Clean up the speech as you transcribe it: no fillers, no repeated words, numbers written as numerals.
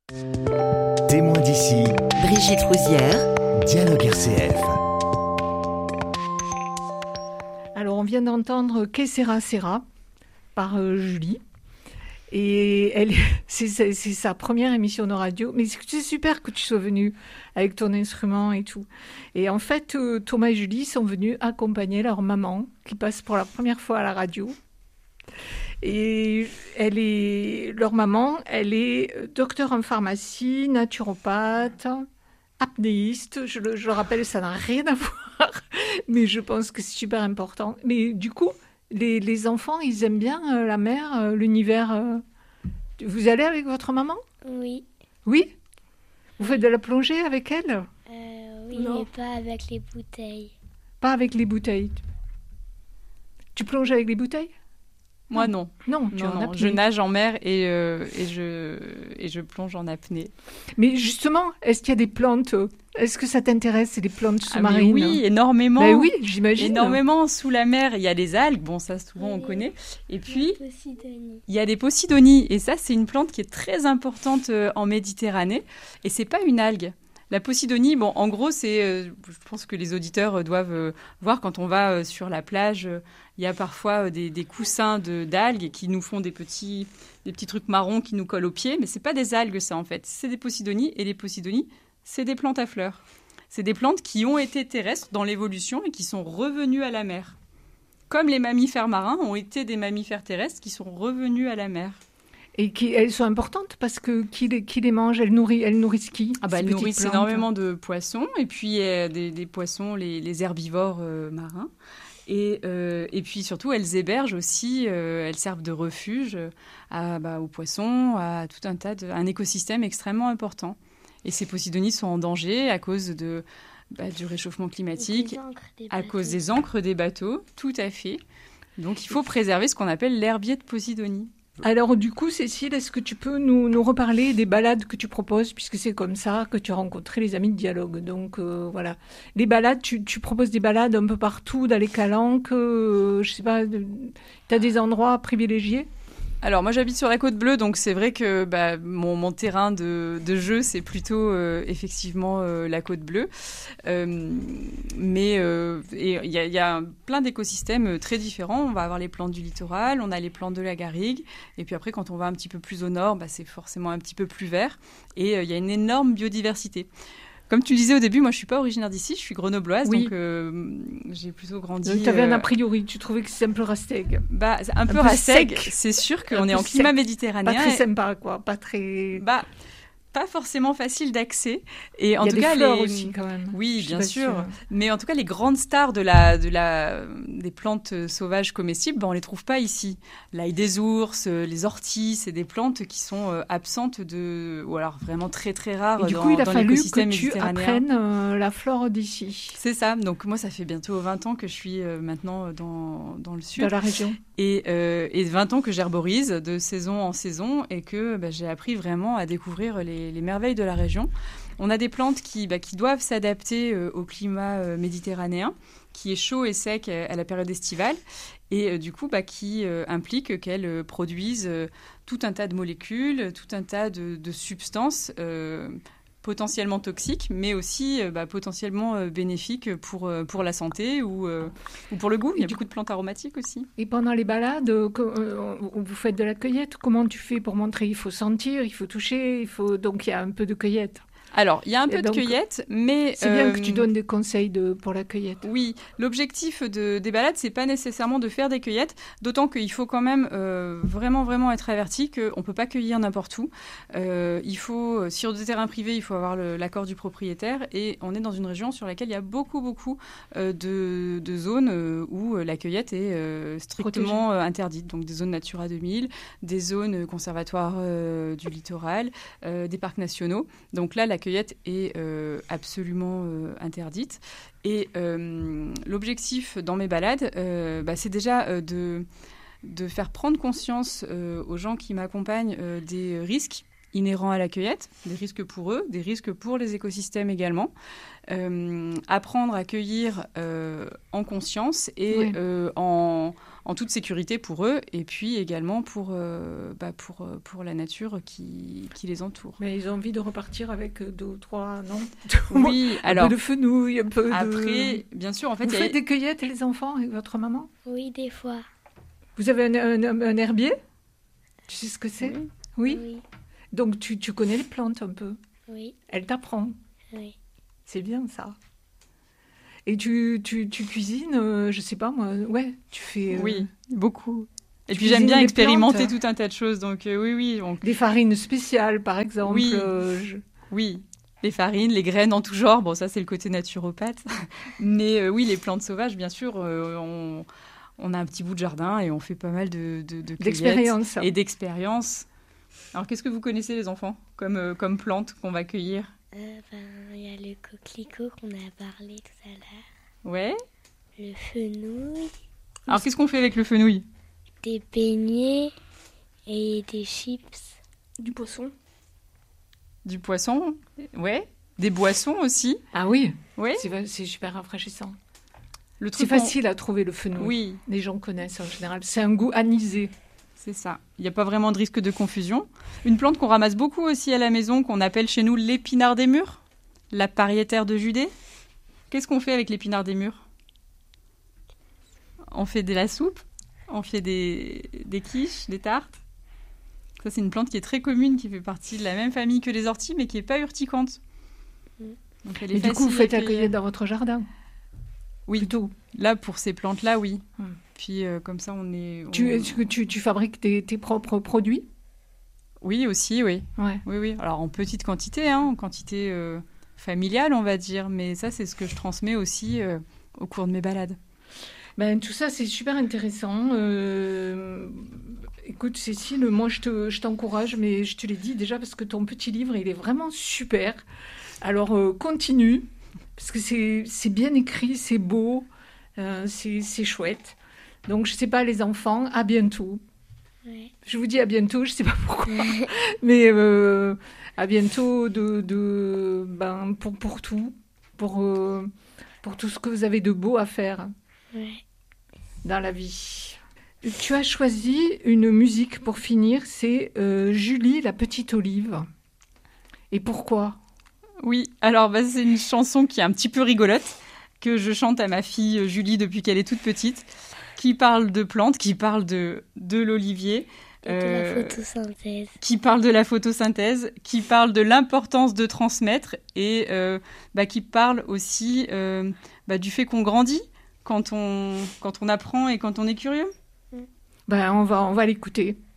Témoins d'ici, Brigitte Rouzière, Dialogue RCF. Alors, on vient d'entendre Que sera sera par Julie. Et c'est sa première émission de radio. Mais c'est super que tu sois venue avec ton instrument et tout. Et en fait, Thomas et Julie sont venus accompagner leur maman qui passe pour la première fois à la radio. Et leur maman, elle est docteur en pharmacie, naturopathe, apnéiste. Je le rappelle, ça n'a rien à voir, mais je pense que c'est super important. Mais du coup, les enfants, ils aiment bien la mer, l'univers. Vous allez avec votre maman ? Oui. Oui ? Vous faites de la plongée avec elle ? Oui, Non. mais pas avec les bouteilles. Pas avec les bouteilles. Tu plonges avec les bouteilles ? Moi, non. Non, tu es en Non, apnée. je nage en mer et je plonge en apnée. Mais justement, est-ce qu'il y a des plantes ? Est-ce que ça t'intéresse, c'est des plantes Ah, mais sous-marines ? oui, énormément. Ben oui, j'imagine. Énormément. Sous la mer, il y a les algues. Bon, ça, souvent, on Oui. connaît. Et puis, Posidonie. il y a des posidonies. Et ça, c'est une plante qui est très importante en Méditerranée. Et c'est pas une algue. La posidonie, bon, en gros, c'est, je pense que les auditeurs doivent voir quand on va sur la plage, il y a parfois des coussins d'algues qui nous font des petits trucs marrons qui nous collent aux pieds, mais c'est pas des algues, ça, en fait. C'est des posidonies, et les posidonies, c'est des plantes à fleurs. C'est des plantes qui ont été terrestres dans l'évolution et qui sont revenues à la mer. Comme les mammifères marins ont été des mammifères terrestres qui sont revenus à la mer. Et elles sont importantes parce que qui les mange ? Elles nourrissent qui ? Elles ces petites nourrissent plantes ? énormément de poissons, et puis des poissons, les herbivores marins. Et puis surtout, elles hébergent aussi, elles servent de refuge aux poissons, à tout un écosystème extrêmement important. Et ces posidonies sont en danger à cause du réchauffement climatique, à cause des ancres des bateaux, tout à fait. Donc il faut préserver ce qu'on appelle l'herbier de Posidonie. Alors du coup, Cécile, est-ce que tu peux nous reparler des balades que tu proposes, puisque c'est comme ça que tu as rencontré les amis de Dialogue. Donc voilà, les balades, tu proposes des balades un peu partout dans les calanques, je sais pas, tu as des endroits privilégiés ? Alors moi j'habite sur la Côte Bleue, donc c'est vrai que mon terrain de jeu c'est plutôt effectivement la Côte Bleue. Mais il y a plein d'écosystèmes très différents. On va avoir les plantes du littoral, on a les plantes de la garrigue, et puis après quand on va un petit peu plus au nord, c'est forcément un petit peu plus vert, et il y a une énorme biodiversité. Comme tu le disais au début, moi je suis pas originaire d'ici, je suis grenobloise, Oui. donc j'ai plutôt grandi. Tu avais un a priori, tu trouvais que c'est un peu rastègue. C'est un peu peu rastègue, sec. c'est sûr Un qu'on est peu en climat sec. méditerranéen. Pas très sympa, quoi, pas très... Pas forcément facile d'accès. Et en Il y a tout des cas, fleurs aussi, quand même. Oui, Je suis bien pas sûr. sûre. Mais en tout cas, les grandes stars des plantes sauvages comestibles, on les trouve pas ici. L'ail des ours, les orties, c'est des plantes qui sont absentes ou alors vraiment très très rares Et du coup, il a dans fallu l'écosystème que tu méditerranéen. apprennes la flore d'ici, C'est ça. Donc moi, ça fait bientôt 20 ans que je suis maintenant dans le sud. dans la région. Et 20 ans que j'herborise de saison en saison et que j'ai appris vraiment à découvrir les merveilles de la région. On a des plantes qui doivent s'adapter au climat méditerranéen, qui est chaud et sec à la période estivale, et du coup qui implique qu'elles produisent tout un tas de molécules, tout un tas de substances potentiellement toxiques, mais aussi potentiellement bénéfiques pour la santé ou pour le goût. Il y a beaucoup de plantes aromatiques aussi. Et pendant les balades, vous faites de la cueillette. Comment tu fais pour montrer ? Il faut sentir, il faut toucher, donc il y a un peu de cueillette. Alors, il y a un peu de donc, cueillette, mais... C'est bien que tu donnes des conseils pour la cueillette. Oui, l'objectif des balades, c'est pas nécessairement de faire des cueillettes, d'autant qu'il faut quand même vraiment, vraiment être averti qu'on ne peut pas cueillir n'importe où. Il faut, sur des terrains privés, il faut avoir l'accord du propriétaire, et on est dans une région sur laquelle il y a beaucoup, beaucoup de zones où la cueillette est strictement interdite. Donc des zones Natura 2000, des zones conservatoires du littoral, des parcs nationaux. Donc là, la cueillette est absolument interdite. Et l'objectif dans mes balades, c'est déjà de faire prendre conscience aux gens qui m'accompagnent des risques inhérents à la cueillette, des risques pour eux, des risques pour les écosystèmes également. Apprendre à cueillir en conscience et en toute sécurité pour eux et puis également pour la nature qui les entoure. Mais ils ont envie de repartir avec 2 ou 3, non? Oui, alors... Un peu de fenouil, un peu Après, bien sûr, en fait... Vous faites des cueillettes, les enfants, avec votre maman? Oui, des fois. Vous avez un herbier? Tu sais ce que c'est? Oui. Oui. Donc, tu connais les plantes un peu? Oui. Elle t'apprend? Oui. C'est bien, ça. Et tu cuisines, je sais pas moi, ouais, tu fais... Oui, beaucoup. Et puis cuisines j'aime bien les expérimenter plantes. tout un tas de choses, donc oui. Donc... Des farines spéciales, par exemple. Oui. Oui, les farines, les graines en tout genre, bon ça c'est le côté naturopathe. Mais oui, les plantes sauvages, bien sûr, on a un petit bout de jardin et on fait pas mal de d'expérience. Et d'expériences. Alors qu'est-ce que vous connaissez les enfants comme plantes qu'on va cueillir? Il y a le coquelicot qu'on a parlé tout à l'heure. Ouais. Le fenouil. Alors qu'est-ce qu'on fait avec le fenouil? Des beignets et des chips. Du poisson. Du poisson, ouais. Des boissons aussi. Ah oui, Ouais. c'est super rafraîchissant. Le C'est truc facile à trouver le fenouil. Oui, Les gens connaissent en général. C'est un goût anisé. c'est ça. Il n'y a pas vraiment de risque de confusion. Une plante qu'on ramasse beaucoup aussi à la maison, qu'on appelle chez nous l'épinard des murs, la pariétaire de Judée. Qu'est-ce qu'on fait avec l'épinard des murs? On fait de la soupe, on fait des quiches, des tartes. Ça, c'est une plante qui est très commune, qui fait partie de la même famille que les orties, mais qui n'est pas urticante. Donc, elle est Et du coup, vous facile faites à la cueillir. cueillette dans votre jardin? Oui, Plutôt. là, pour ces plantes-là, oui. Hmm. Puis, comme ça, on est... Tu fabriques tes propres produits? Oui, aussi, oui. Ouais. Oui. Alors, en petite quantité, en quantité familiale, on va dire. Mais ça, c'est ce que je transmets aussi au cours de mes balades. Ben, tout ça, c'est super intéressant. Écoute, Cécile, moi, je t'encourage, mais je te l'ai dit déjà parce que ton petit livre, il est vraiment super. Alors, continue, parce que c'est bien écrit, c'est beau, c'est chouette. Donc, je sais pas, les enfants, à bientôt. Ouais. Je vous dis à bientôt, je sais pas pourquoi, mais à bientôt pour tout, pour tout ce que vous avez de beau à faire Ouais. dans la vie. Tu as choisi une musique pour finir, c'est Julie la petite olive. Et pourquoi? Oui, alors c'est une chanson qui est un petit peu rigolote, que je chante à ma fille Julie depuis qu'elle est toute petite, qui parle de plantes, qui parle de l'olivier. Et de la photosynthèse. Qui parle de la photosynthèse, qui parle de l'importance de transmettre et qui parle aussi du fait qu'on grandit quand on apprend et quand on est curieux. Ben, on va l'écouter.